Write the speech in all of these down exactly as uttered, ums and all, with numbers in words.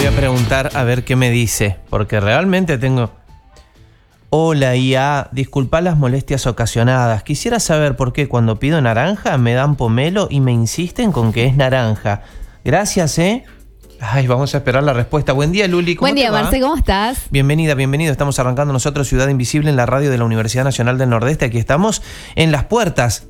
voy a preguntar a ver qué me dice, porque realmente tengo... Hola I A, disculpa las molestias ocasionadas. Quisiera saber por qué cuando pido naranja me dan pomelo y me insisten con que es naranja. Gracias, ¿eh? Ay, vamos a esperar la respuesta. Buen día, Luli. ¿Cómo Buen día, te va? Marce, ¿cómo estás? Bienvenida, bienvenido. Estamos arrancando nosotros Ciudad Invisible en la radio de la Universidad Nacional del Nordeste. Aquí estamos en las puertas.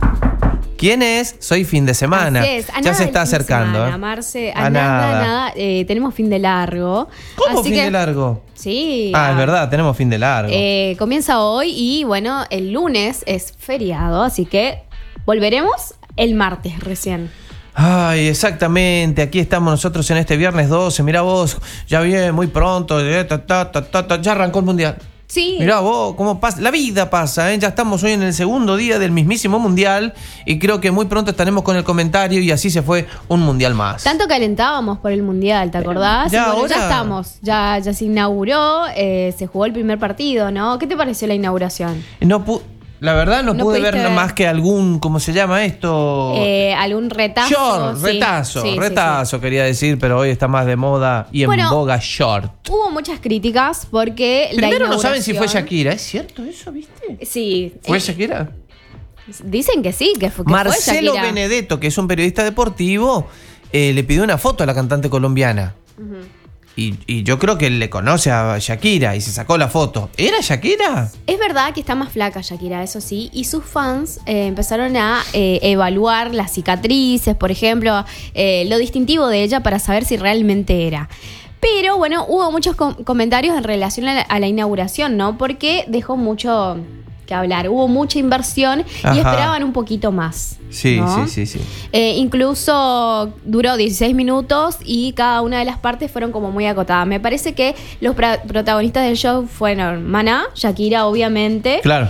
¿Quién es? Soy fin de semana. Así es. A ya nada se está del fin de acercando. semana, ¿eh? Marce, a, A nada, nada. nada. Eh, tenemos fin de largo. ¿Cómo Así fin que, de largo? Sí. Ah, ah, es verdad, tenemos fin de largo. Eh, comienza hoy y bueno, el lunes es feriado, así que volveremos el martes recién. Ay, exactamente. Aquí estamos nosotros en este viernes doce. Mirá vos, ya bien, muy pronto. eh, ta, ta, ta, ta, ta, ya arrancó el mundial. Sí. Mirá vos, cómo pasa. La vida pasa, ¿eh? Ya estamos hoy en el segundo día del mismísimo mundial. Y creo que muy pronto estaremos con el comentario. Y así se fue un mundial más. Tanto calentábamos por el mundial, ¿te acordás? Ya Y bueno, ahora- ya estamos. Ya, ya se inauguró, eh, se jugó el primer partido, ¿no? ¿Qué te pareció la inauguración? No pu- La verdad no, No pude ver, pudiste ver. más que algún, ¿cómo se llama esto? Eh, ¿Algún retazo? Short, Sí, retazo, sí, sí, retazo quería decir, pero hoy está más de moda y en Bueno, boga short. sí. Hubo muchas críticas porque la Primero no saben si fue inauguración- Shakira, ¿es cierto eso, viste? Sí. ¿Fue eh, Shakira? Dicen que sí, que fue, que Marcelo fue Shakira. Benedetto, que es un periodista deportivo, eh, le pidió una foto a la cantante colombiana. Ujú. Y, y yo creo que él le conoce a Shakira y se sacó la foto. ¿Era Shakira? Es verdad que está más flaca Shakira, eso sí, y sus fans eh, empezaron a eh, evaluar las cicatrices, por ejemplo, eh, lo distintivo de ella para saber si realmente era. Pero bueno, hubo muchos com- comentarios en relación a la, a la inauguración, ¿no? Porque dejó mucho que hablar, hubo mucha inversión Ajá. y esperaban un poquito más. Sí, ¿no? sí, sí, sí. Eh, incluso duró dieciséis minutos y cada una de las partes fueron como muy acotadas. Me parece que los pra- protagonistas del show fueron Maná, Shakira, obviamente. Claro.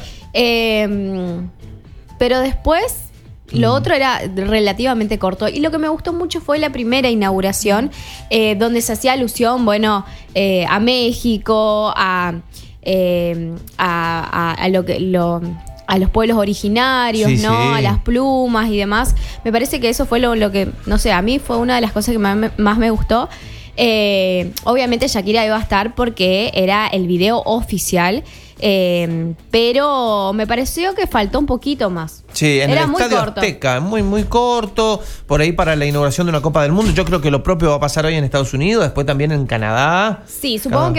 Eh, pero después lo otro era relativamente corto. Y lo que me gustó mucho fue la primera inauguración, eh, donde se hacía alusión, bueno, eh, a México, a, eh, a, a- a lo que lo a los pueblos originarios, Sí, ¿no? sí. A las plumas y demás. Me parece que eso fue lo, lo que, no sé, a mí fue una de las cosas que más me, más me gustó. Eh, obviamente Shakira iba a estar porque era el video oficial, eh, pero me pareció que faltó un poquito más. Sí, en Era el muy Estadio corto. Azteca, muy, muy corto, por ahí para la inauguración de una Copa del Mundo. Yo creo que lo propio va a pasar hoy en Estados Unidos, después también en Canadá. Sí, supongo Cada-